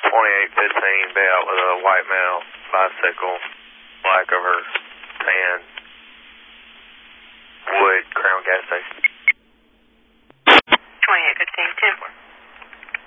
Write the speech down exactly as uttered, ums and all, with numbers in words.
twenty-eight fifteen, be out with a white male, bicycle, black over tan.